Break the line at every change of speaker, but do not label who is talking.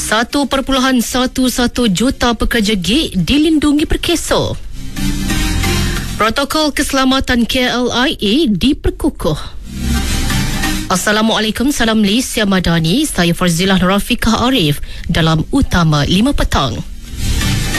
1.11 juta pekerja gig dilindungi perkeso. Protokol keselamatan KLIA diperkukuh. Assalamualaikum, salam Malaysia Madani. Saya Farzilah Rafiqah Arif dalam Utama 5 Petang.